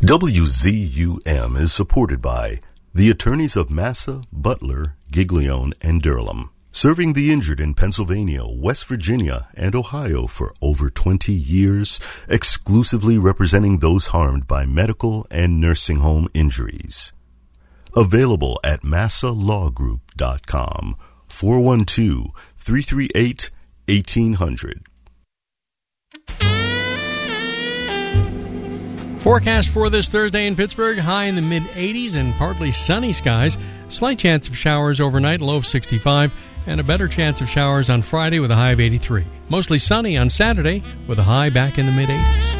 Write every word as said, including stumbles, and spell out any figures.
W Z U M is supported by the attorneys of Massa, Butler, Giglione, and Durham, serving the injured in Pennsylvania, West Virginia, and Ohio for over twenty years, exclusively representing those harmed by medical and nursing home injuries. Available at massa law group dot com, four one two, three three eight, one eight zero zero. Forecast for this Thursday in Pittsburgh, high in the mid eighties and partly sunny skies. Slight chance of showers overnight, low of sixty-five, and a better chance of showers on Friday with a high of eighty-three. Mostly sunny on Saturday with a high back in the mid eighties.